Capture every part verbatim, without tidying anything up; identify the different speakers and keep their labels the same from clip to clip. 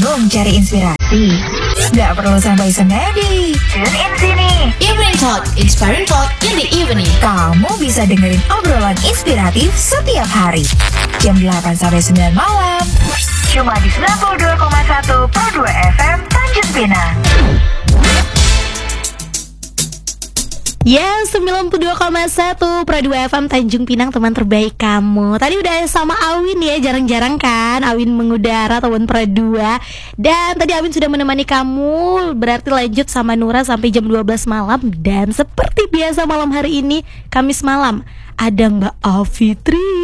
Speaker 1: Bingung cari inspirasi? Gak perlu sampai senedi. Tune in sini.
Speaker 2: Evening Talk, inspiring talk in the evening.
Speaker 1: Kamu bisa dengerin obrolan inspiratif setiap hari. Jam delapan sampai sembilan malam. Cuma di sembilan puluh dua koma satu Pro dua F M Tanjung Pinang.
Speaker 3: Ya, sembilan puluh dua koma satu Pro dua F M Tanjung Pinang, teman terbaik kamu. Tadi udah sama Awin ya, jarang-jarang kan Awin mengudara teman Pro dua. Dan tadi Awin sudah menemani kamu, berarti lanjut sama Nura sampai jam dua belas malam. Dan seperti biasa malam hari ini, Kamis malam, ada Mbak Afitri.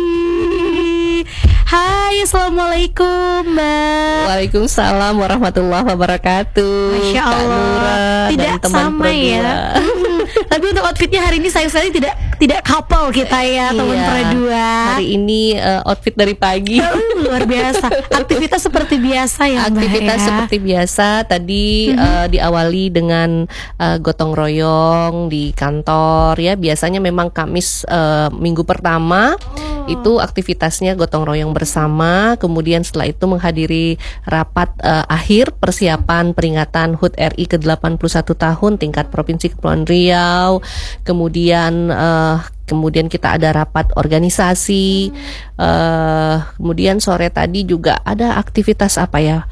Speaker 3: Hai, Assalamualaikum Mbak.
Speaker 4: Waalaikumsalam warahmatullahi wabarakatuh.
Speaker 3: Masya Allah,
Speaker 4: Kak Nura
Speaker 3: tidak
Speaker 4: dan teman
Speaker 3: sama
Speaker 4: Pro
Speaker 3: ya.
Speaker 4: dua.
Speaker 3: Tapi untuk outfitnya hari ini sayang sekali tidak tidak couple kita ya, teman
Speaker 4: Iya,
Speaker 3: Pro dua.
Speaker 4: Hari ini uh, outfit dari pagi.
Speaker 3: Uh, luar biasa. Aktivitas seperti biasa ya, Mbak.
Speaker 4: Aktivitas
Speaker 3: ya?
Speaker 4: seperti biasa tadi
Speaker 3: Mhm.
Speaker 4: uh, diawali dengan uh, gotong royong di kantor ya. Biasanya memang Kamis uh, minggu pertama itu aktivitasnya gotong royong bersama. Kemudian setelah itu menghadiri rapat uh, akhir persiapan peringatan H U T R I ke delapan puluh satu tahun tingkat Provinsi Kepulauan Riau. Kemudian uh, Kemudian kita ada rapat organisasi. Uh, kemudian sore tadi juga ada aktivitas apa ya?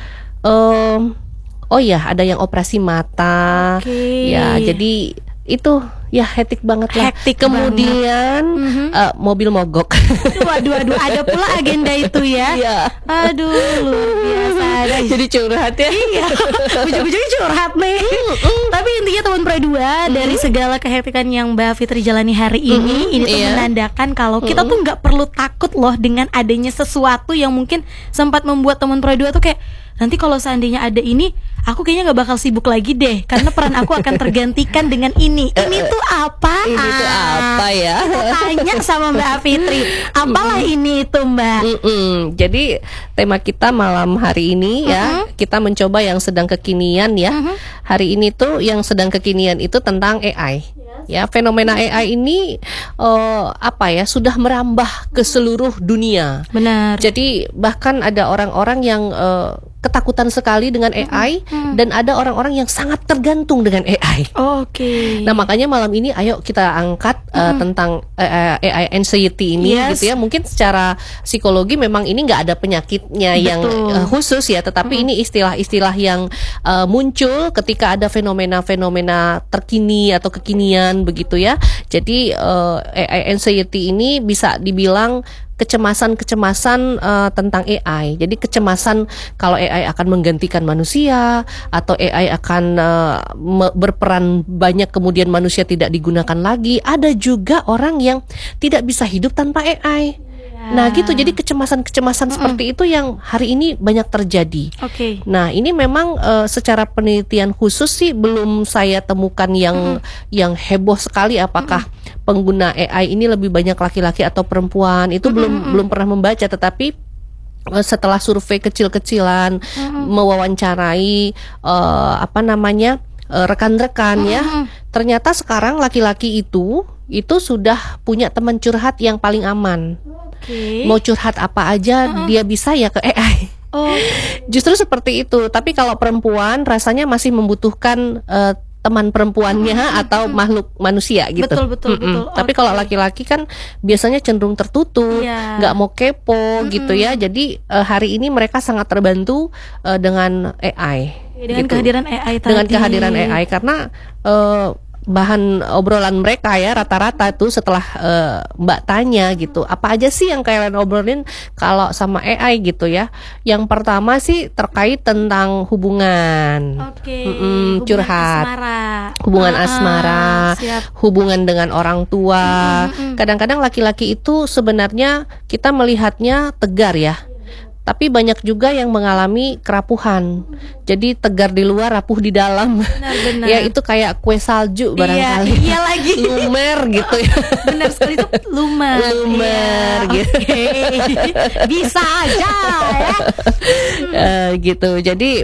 Speaker 4: Um, oh ya, ada yang operasi mata.
Speaker 3: Oke.
Speaker 4: Ya, jadi itu ya hektik banget lah.
Speaker 3: Hektik
Speaker 4: Kemudian
Speaker 3: banget.
Speaker 4: uh, mobil mogok.
Speaker 3: Aduh, aduh, aduh, ada pula agenda itu ya.
Speaker 4: Iya.
Speaker 3: Aduh, luar biasa.
Speaker 4: Jadi curhat ya.
Speaker 3: Iya, ujung-ujungnya curhat nih. Tapi intinya teman Pro dua, dari segala kehektikan yang Mbak Fitri jalani hari ini, ini tuh
Speaker 4: iya.
Speaker 3: menandakan kalau kita tuh nggak perlu takut loh dengan adanya sesuatu yang mungkin sempat membuat teman Pro dua tuh kayak, nanti kalau seandainya ada ini, aku kayaknya nggak bakal sibuk lagi deh, karena peran aku akan tergantikan dengan ini. Ini tuh apa?
Speaker 4: Ini tuh apa ya?
Speaker 3: Kita tanya sama Mbak Fitri, apalah ini itu Mbak?
Speaker 4: Mm-mm. Jadi tema kita malam hari ini ya, kita mencoba yang sedang kekinian ya. Hari ini tuh yang sedang kekinian itu tentang A I. Ya, fenomena A I ini uh, apa ya, sudah merambah ke seluruh dunia.
Speaker 3: Benar.
Speaker 4: Jadi bahkan ada orang-orang yang uh, ketakutan sekali dengan A I, dan ada orang-orang yang sangat tergantung dengan A I.
Speaker 3: Oke.
Speaker 4: Nah, makanya malam ini ayo kita angkat uh, tentang uh, A I anxiety ini,
Speaker 3: Yes.
Speaker 4: gitu ya. Mungkin secara psikologi memang ini nggak ada penyakitnya yang
Speaker 3: Betul.
Speaker 4: uh, khusus ya, tetapi ini istilah-istilah yang uh, muncul ketika ada fenomena-fenomena terkini atau kekinian begitu ya. Jadi uh, A I anxiety ini bisa dibilang kecemasan-kecemasan uh, tentang A I. Jadi kecemasan kalau A I akan menggantikan manusia, atau A I akan uh, me- berperan banyak kemudian manusia tidak digunakan lagi. Ada juga orang yang tidak bisa hidup tanpa A I. Nah gitu, jadi kecemasan-kecemasan seperti itu yang hari ini banyak terjadi.
Speaker 3: Oke.
Speaker 4: Nah ini memang uh, secara penelitian khusus sih belum saya temukan yang yang heboh sekali. Apakah pengguna A I ini lebih banyak laki-laki atau perempuan? Itu belum belum pernah membaca. Tetapi uh, setelah survei kecil-kecilan, mewawancarai uh, apa namanya uh, rekan-rekan ya, ternyata sekarang laki-laki itu itu sudah punya teman curhat yang paling aman.
Speaker 3: Oke.
Speaker 4: Mau curhat apa aja dia bisa ya ke A I.
Speaker 3: Oh.
Speaker 4: Justru seperti itu. Tapi kalau perempuan rasanya masih membutuhkan uh, teman perempuannya atau makhluk manusia gitu.
Speaker 3: Betul, betul, betul.
Speaker 4: Tapi
Speaker 3: Oke.
Speaker 4: kalau laki-laki kan biasanya cenderung tertutup,
Speaker 3: Iya.
Speaker 4: nggak mau kepo gitu ya. Jadi uh, hari ini mereka sangat terbantu uh, dengan A I.
Speaker 3: Dengan
Speaker 4: gitu.
Speaker 3: kehadiran A I tadi.
Speaker 4: Dengan kehadiran A I, karena uh, bahan obrolan mereka ya rata-rata tuh setelah uh, Mbak tanya gitu, apa aja sih yang kalian obrolin kalau sama A I gitu ya. Yang pertama sih terkait tentang hubungan.
Speaker 3: Oke.
Speaker 4: Mm-mm,
Speaker 3: Hubungan
Speaker 4: curhat.
Speaker 3: asmara.
Speaker 4: Hubungan
Speaker 3: Ah,
Speaker 4: asmara,
Speaker 3: siap.
Speaker 4: hubungan dengan orang tua. Kadang-kadang laki-laki itu sebenarnya kita melihatnya tegar ya, tapi banyak juga yang mengalami kerapuhan. Jadi tegar di luar, rapuh di dalam.
Speaker 3: Benar-benar.
Speaker 4: Ya itu kayak kue salju barangkali.
Speaker 3: Iya, iya lagi.
Speaker 4: Lumer gitu ya.
Speaker 3: Benar sekali, itu lumer.
Speaker 4: Lumer,
Speaker 3: Iya,
Speaker 4: gitu.
Speaker 3: oke. Bisa aja ya.
Speaker 4: Eh, gitu. Jadi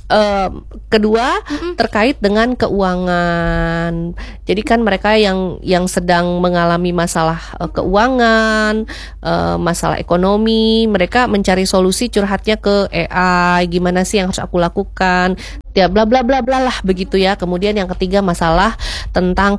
Speaker 4: uh, kedua Mm-mm. terkait dengan keuangan. Jadi kan mereka yang yang sedang mengalami masalah uh, keuangan, uh, masalah ekonomi, mereka mencari solusi, curhatnya ke A I, gimana sih yang harus aku lakukan? Ya bla bla bla bla lah begitu ya. Kemudian yang ketiga masalah tentang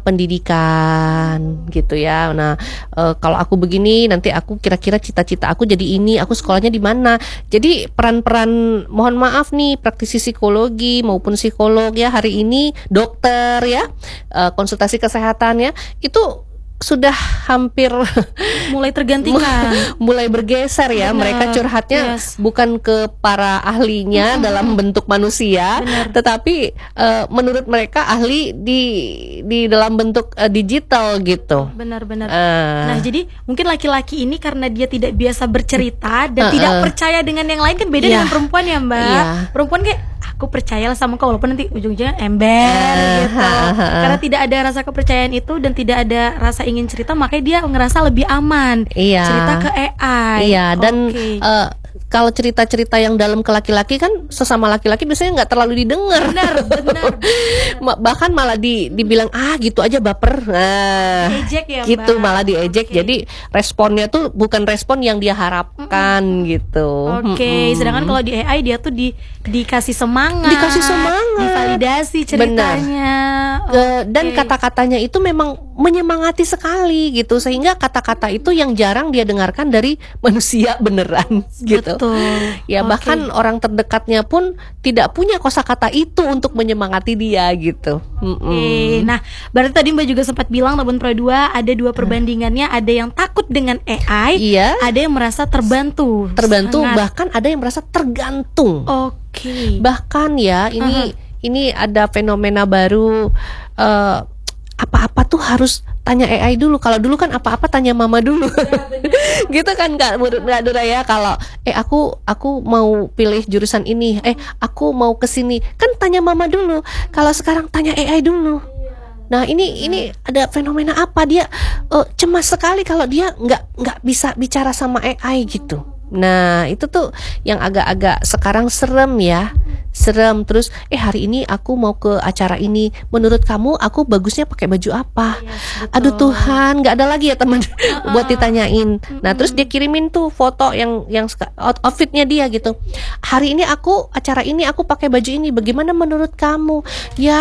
Speaker 4: pendidikan gitu ya. Nah, e, kalau aku begini nanti aku kira-kira cita-cita aku jadi ini, aku sekolahnya di mana. Jadi peran-peran, mohon maaf nih, praktisi psikologi maupun psikolog ya hari ini, dokter ya, e, konsultasi kesehatan ya, itu sudah hampir
Speaker 3: mulai tergantikan,
Speaker 4: mulai bergeser ya. Bener. Mereka curhatnya yes. bukan ke para ahlinya mm-hmm. dalam bentuk manusia, Bener. tetapi uh, menurut mereka ahli di di dalam bentuk uh, digital gitu.
Speaker 3: Benar-benar. Uh. Nah, jadi mungkin laki-laki ini karena dia tidak biasa bercerita dan uh-uh. tidak percaya dengan yang lain, kan beda yeah. dengan perempuan ya, Mbak. Yeah. Perempuan kayak aku percayalah sama kau walaupun nanti ujung-ujungnya ember uh, gitu. Uh, uh, uh. Karena tidak ada rasa kepercayaan itu dan tidak ada rasa ingin cerita, makanya dia ngerasa lebih aman
Speaker 4: iya.
Speaker 3: cerita ke A I.
Speaker 4: Iya, dan okay. uh, kalau cerita-cerita yang dalam ke laki-laki kan sesama laki-laki biasanya nggak terlalu didengar.
Speaker 3: Benar, benar.
Speaker 4: Bahkan malah di, dibilang ah gitu aja baper. Nah,
Speaker 3: diejek ya,
Speaker 4: gitu
Speaker 3: Mbak.
Speaker 4: Malah diejek. Okay. Jadi responnya tuh bukan respon yang dia harapkan mm-hmm. gitu.
Speaker 3: Oke, okay. mm-hmm. sedangkan kalau di A I dia tuh di dikasih semangat,
Speaker 4: dikasih semangat,
Speaker 3: divalidasi ceritanya.
Speaker 4: Okay. Dan kata-katanya itu memang menyemangati sekali gitu, sehingga kata-kata itu yang jarang dia dengarkan dari manusia beneran gitu.
Speaker 3: Betul.
Speaker 4: Ya okay. bahkan orang terdekatnya pun tidak punya kosakata itu untuk menyemangati dia gitu.
Speaker 3: Oke. Nah, berarti tadi Mbak juga sempat bilang Tabun Pro dua ada dua perbandingannya, ada yang takut dengan A I,
Speaker 4: iya.
Speaker 3: ada yang merasa terbantu.
Speaker 4: Terbantu,
Speaker 3: sangat.
Speaker 4: bahkan ada yang merasa tergantung.
Speaker 3: Oke. Okay.
Speaker 4: Bahkan ya ini uh-huh. ini ada fenomena baru, uh, apa-apa tuh harus tanya A I dulu. Kalau dulu kan apa-apa tanya mama dulu. Ya, gitu kan Kak Kak Dura ya. Kalau eh aku aku mau pilih jurusan ini, eh aku mau ke sini, kan tanya mama dulu. Kalau sekarang tanya A I dulu. Nah, ini ini ada fenomena apa, dia uh, cemas sekali kalau dia nggak nggak bisa bicara sama A I gitu. Nah, itu tuh yang agak-agak sekarang serem ya. Serem. Terus eh hari ini aku mau ke acara ini, menurut kamu aku bagusnya pakai baju apa? Yes, aduh Tuhan, nggak ada lagi ya teman uh-uh. buat ditanyain. Nah, terus dia kirimin tuh foto yang yang outfitnya dia gitu. Hari ini aku acara ini aku pakai baju ini, bagaimana menurut kamu? Ya.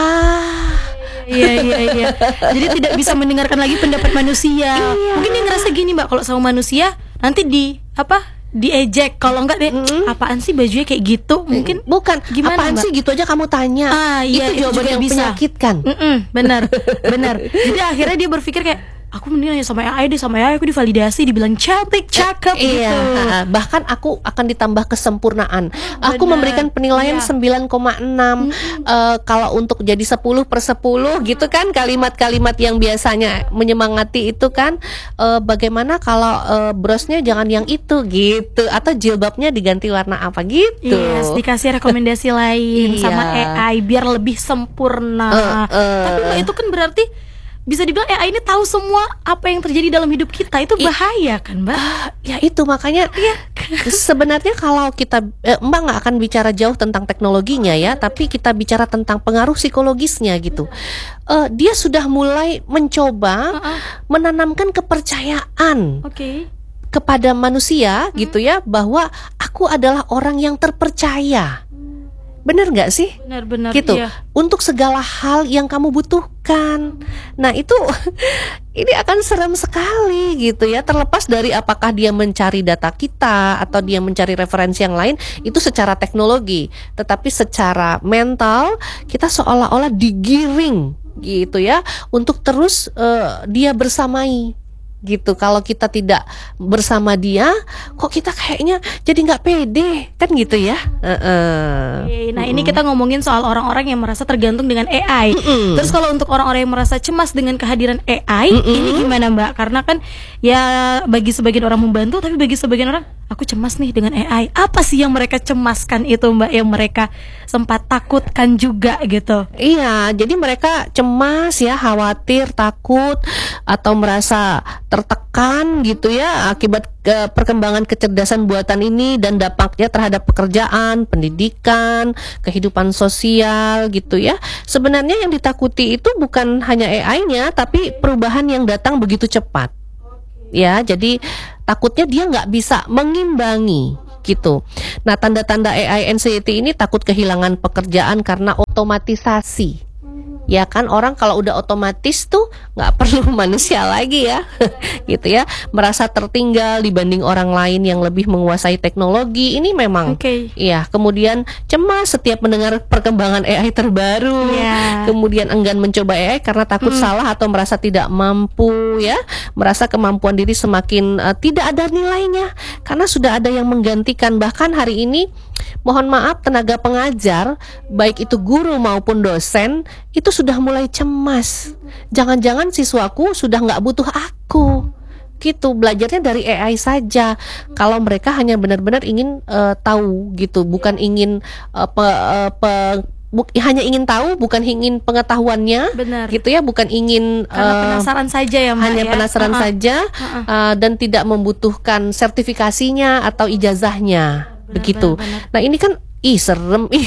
Speaker 3: Iya iya iya. Jadi tidak bisa mendengarkan lagi pendapat manusia. Iya. Mungkin dia ngerasa gini, Mbak, kalau sama manusia nanti di apa? diejek, kalau enggak deh mm. apaan sih bajunya kayak gitu, mungkin
Speaker 4: bukan gimana, apaan Mbak? Sih gitu aja kamu tanya.
Speaker 3: Ah, iya,
Speaker 4: itu jawaban yang bisa. Menyakitkan.
Speaker 3: Mm-mm, benar benar. Jadi akhirnya dia berpikir kayak aku mending nanya sama A I deh, sama A I aku divalidasi, dibilang cantik, cakep eh, gitu.
Speaker 4: Iya, bahkan aku akan ditambah kesempurnaan. Aku bener. Memberikan penilaian iya. sembilan koma enam. Mm-hmm. Uh, kalau untuk jadi sepuluh per sepuluh gitu kan, kalimat-kalimat yang biasanya menyemangati itu kan, uh, bagaimana kalau uh, brosnya jangan yang itu gitu, atau jilbabnya diganti warna apa gitu.
Speaker 3: Yes, dikasih rekomendasi lain iya. sama A I biar lebih sempurna. Uh, uh. Tapi Mbak, itu kan berarti bisa dibilang A I ini tahu semua apa yang terjadi dalam hidup kita. Itu bahaya kan, Mbak?
Speaker 4: Uh, ya itu makanya ya. Sebenarnya kalau kita eh, Mbak nggak akan bicara jauh tentang teknologinya ya, tapi kita bicara tentang pengaruh psikologisnya gitu. Uh, dia sudah mulai mencoba uh-uh. menanamkan kepercayaan
Speaker 3: okay.
Speaker 4: kepada manusia hmm. gitu ya, bahwa aku adalah orang yang terpercaya. Bener nggak sih?
Speaker 3: Benar-benar
Speaker 4: gitu.
Speaker 3: Iya.
Speaker 4: Untuk segala hal yang kamu butuhkan. Nah itu ini akan serem sekali gitu ya. Terlepas dari apakah dia mencari data kita atau dia mencari referensi yang lain, itu secara teknologi. Tetapi secara mental kita seolah-olah digiring gitu ya, untuk terus uh, dia bersamai. Gitu. Kalau kita tidak bersama dia, kok kita kayaknya jadi nggak pede kan gitu ya. Uh-uh.
Speaker 3: Oke, nah uh-uh. ini kita ngomongin soal orang-orang yang merasa tergantung dengan A I. Uh-uh. Terus kalau untuk orang-orang yang merasa cemas dengan kehadiran A I, uh-uh. ini gimana Mbak? Karena kan ya bagi sebagian orang membantu, tapi bagi sebagian orang aku cemas nih dengan A I. Apa sih yang mereka cemaskan itu Mbak, yang mereka sempat takutkan juga gitu?
Speaker 4: Iya, jadi mereka cemas ya, khawatir, takut, atau merasa tertekan gitu ya akibat ke perkembangan kecerdasan buatan ini dan dampaknya terhadap pekerjaan, pendidikan, kehidupan sosial gitu ya. Sebenarnya yang ditakuti itu bukan hanya A I-nya, tapi perubahan yang datang begitu cepat. Ya, jadi takutnya dia nggak bisa mengimbangi gitu. Nah, tanda-tanda A I anxiety ini takut kehilangan pekerjaan karena otomatisasi. Ya kan, orang kalau udah otomatis tuh nggak perlu manusia lagi ya, gitu ya. Merasa tertinggal dibanding orang lain yang lebih menguasai teknologi. Ini memang,
Speaker 3: okay.
Speaker 4: ya. Kemudian cemas setiap mendengar perkembangan A I terbaru.
Speaker 3: Yeah.
Speaker 4: Kemudian enggan mencoba A I karena takut mm. salah atau merasa tidak mampu, ya. Merasa kemampuan diri semakin uh, tidak ada nilainya karena sudah ada yang menggantikan. Bahkan hari ini, mohon maaf, tenaga pengajar, baik itu guru maupun dosen, itu sudah mulai cemas. Jangan-jangan siswaku sudah nggak butuh aku, gitu. Belajarnya dari A I saja. Kalau mereka hanya benar-benar ingin uh, tahu, gitu, bukan ingin uh, pe, uh, pe, bu, hanya ingin tahu, bukan ingin pengetahuannya,
Speaker 3: benar.
Speaker 4: Gitu ya, bukan ingin
Speaker 3: karena uh, penasaran saja ya, Mbak,
Speaker 4: hanya
Speaker 3: ya?
Speaker 4: penasaran
Speaker 3: uh-uh.
Speaker 4: saja uh-uh. Uh, dan tidak membutuhkan sertifikasinya atau ijazahnya. Benar, begitu. Benar, benar. Nah, ini kan ih serem ih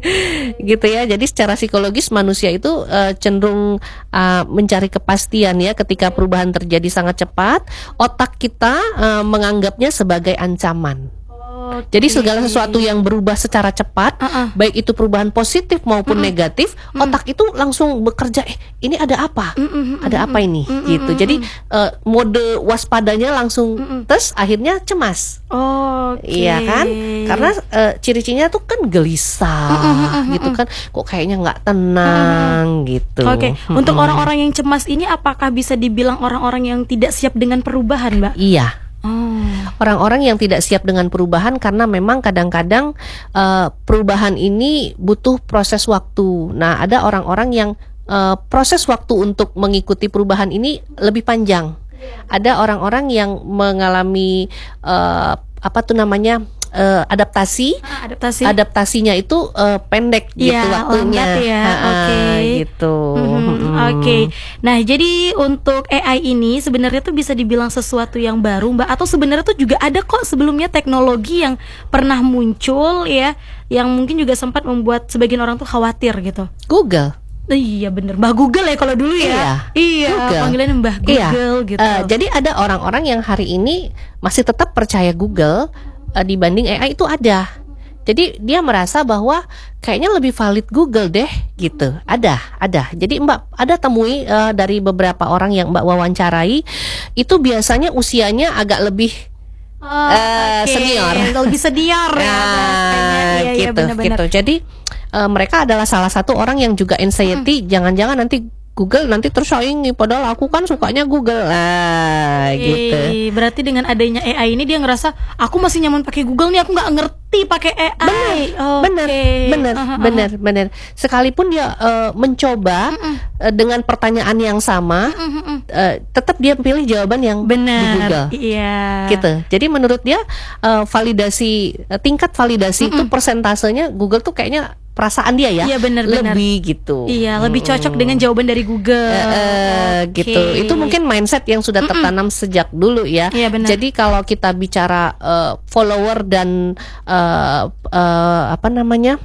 Speaker 4: gitu ya. Jadi secara psikologis manusia itu uh, cenderung uh, mencari kepastian ya. Ketika perubahan terjadi sangat cepat, otak kita uh, menganggapnya sebagai ancaman. Okay. Jadi segala sesuatu yang berubah secara cepat, uh-uh. baik itu perubahan positif maupun uh-uh. negatif, uh-uh. otak itu langsung bekerja. Eh, ini ada apa? Uh-uh. Ada apa ini? Uh-uh. Gitu. Jadi uh, mode waspadanya langsung uh-uh. tes, akhirnya cemas.
Speaker 3: Oh, okay.
Speaker 4: Iya kan? Karena uh, ciri-cirinya tuh kan gelisah, uh-uh. gitu kan? Kok kayaknya nggak tenang, uh-uh. gitu.
Speaker 3: Oke. Okay.
Speaker 4: Uh-uh.
Speaker 3: Untuk orang-orang yang cemas ini, apakah bisa dibilang orang-orang yang tidak siap dengan perubahan, Mbak?
Speaker 4: Iya.
Speaker 3: Oh.
Speaker 4: Orang-orang yang tidak siap dengan perubahan karena memang kadang-kadang uh, perubahan ini butuh proses waktu. Nah, ada orang-orang yang uh, proses waktu untuk mengikuti perubahan ini lebih panjang. Ada orang-orang yang mengalami uh, apa tuh namanya? Uh, adaptasi,
Speaker 3: ah, adaptasi,
Speaker 4: adaptasinya itu uh, pendek gitu
Speaker 3: ya,
Speaker 4: waktunya,
Speaker 3: ya. Oke, okay.
Speaker 4: gitu.
Speaker 3: Mm-hmm.
Speaker 4: Hmm.
Speaker 3: Oke, okay. Nah jadi untuk A I ini sebenarnya tuh bisa dibilang sesuatu yang baru, Mbak, atau sebenarnya tuh juga ada kok sebelumnya teknologi yang pernah muncul ya, yang mungkin juga sempat membuat sebagian orang tuh khawatir gitu.
Speaker 4: Google.
Speaker 3: Iya bener, Mbah Google ya kalau dulu ya.
Speaker 4: Iya,
Speaker 3: iya panggilannya Mbah Google
Speaker 4: iya.
Speaker 3: gitu.
Speaker 4: Uh, jadi ada orang-orang yang hari ini masih tetap percaya Google uh, dibanding A I itu ada. Jadi dia merasa bahwa kayaknya lebih valid Google deh gitu. Ada, ada. Jadi Mbak ada temui uh, dari beberapa orang yang Mbak wawancarai, itu biasanya usianya agak lebih
Speaker 3: oh,
Speaker 4: uh,
Speaker 3: okay.
Speaker 4: senior,
Speaker 3: lebih senior ya.
Speaker 4: Nah,
Speaker 3: iya,
Speaker 4: gitu,
Speaker 3: iya,
Speaker 4: gitu. Jadi uh, mereka adalah salah satu orang yang juga anxiety. Hmm. Jangan-jangan nanti Google nanti tersaingi, padahal aku kan sukanya Google lah,
Speaker 3: Oke,
Speaker 4: gitu.
Speaker 3: Berarti dengan adanya A I ini dia ngerasa aku masih nyaman pakai Google nih, aku nggak ngerti pakai A I.
Speaker 4: Bener,
Speaker 3: okay.
Speaker 4: bener, bener,
Speaker 3: uh-huh.
Speaker 4: bener, bener. Sekalipun dia uh, mencoba
Speaker 3: uh-uh.
Speaker 4: uh, dengan pertanyaan yang sama, uh-uh. uh, tetap dia pilih jawaban yang
Speaker 3: bener.
Speaker 4: Di Google.
Speaker 3: Iya.
Speaker 4: Gitu. Jadi menurut dia uh, validasi uh, tingkat validasi uh-uh. itu persentasenya Google tuh kayaknya perasaan dia ya,
Speaker 3: iya, bener,
Speaker 4: lebih
Speaker 3: bener.
Speaker 4: gitu.
Speaker 3: Iya, lebih cocok hmm. dengan jawaban dari Google.
Speaker 4: Uh, uh,
Speaker 3: okay.
Speaker 4: Gitu. Itu mungkin mindset yang sudah
Speaker 3: Mm-mm.
Speaker 4: tertanam sejak dulu ya.
Speaker 3: Iya, benar.
Speaker 4: Jadi kalau kita bicara uh, follower dan uh, uh, apa namanya?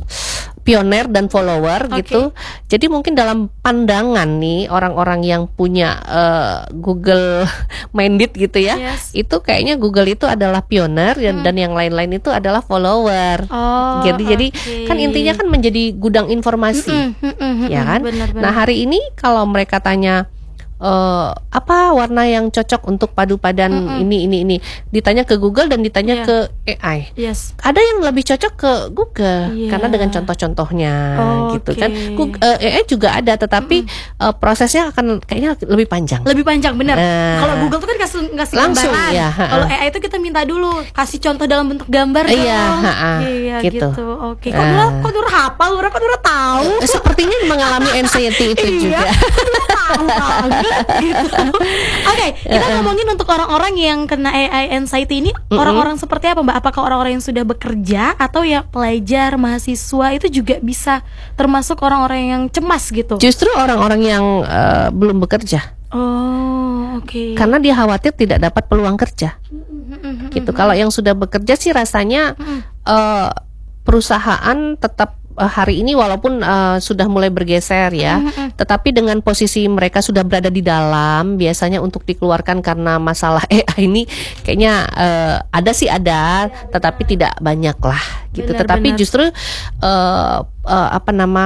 Speaker 4: pioner dan follower
Speaker 3: okay.
Speaker 4: gitu. Jadi mungkin dalam pandangan nih orang-orang yang punya uh, Google minded gitu ya,
Speaker 3: yes.
Speaker 4: itu kayaknya Google itu adalah pioner hmm. dan yang lain-lain itu adalah follower.
Speaker 3: Oh,
Speaker 4: jadi
Speaker 3: okay.
Speaker 4: jadi kan intinya kan menjadi gudang informasi,
Speaker 3: mm-mm, mm-mm,
Speaker 4: ya kan.
Speaker 3: benar, benar.
Speaker 4: Nah hari ini kalau mereka tanya Uh, apa warna yang cocok untuk padu padan mm-mm. ini ini ini ditanya ke Google dan ditanya yeah. ke A I.
Speaker 3: Yes.
Speaker 4: Ada yang lebih cocok ke Google yeah. karena dengan contoh-contohnya
Speaker 3: oh,
Speaker 4: gitu
Speaker 3: okay.
Speaker 4: kan. Google, uh, A I juga ada tetapi uh, prosesnya akan kayaknya lebih panjang.
Speaker 3: Lebih panjang benar.
Speaker 4: Uh,
Speaker 3: Kalau Google tuh kan kasih ngasih
Speaker 4: langsung
Speaker 3: gambaran.
Speaker 4: Ya,
Speaker 3: kalau A I itu kita minta dulu kasih contoh dalam bentuk gambar dong.
Speaker 4: Iya,
Speaker 3: iya
Speaker 4: gitu.
Speaker 3: gitu. Oke. Okay. Kok Nura, kok Nura hafal, Nura kok Nura tahu?
Speaker 4: Sepertinya mengalami anxiety itu juga.
Speaker 3: Iya. Tahu banget. gitu. Oke, kita ngomongin untuk orang-orang yang kena A I anxiety ini,
Speaker 4: Mm-mm.
Speaker 3: orang-orang seperti apa Mbak? Apakah orang-orang yang sudah bekerja atau ya pelajar, mahasiswa itu juga bisa termasuk orang-orang yang cemas gitu?
Speaker 4: Justru orang-orang yang uh, belum bekerja.
Speaker 3: Oh, oke.
Speaker 4: Karena dia khawatir tidak dapat peluang kerja. Gitu. Kalau yang sudah bekerja sih rasanya uh, perusahaan tetap uh, hari ini walaupun uh, sudah mulai bergeser ya, tetapi dengan posisi mereka sudah berada di dalam, biasanya untuk dikeluarkan karena masalah A I ini kayaknya uh, ada sih ada, tetapi tidak banyak lah gitu.
Speaker 3: Benar,
Speaker 4: Tetapi
Speaker 3: benar.
Speaker 4: justru uh, uh, apa nama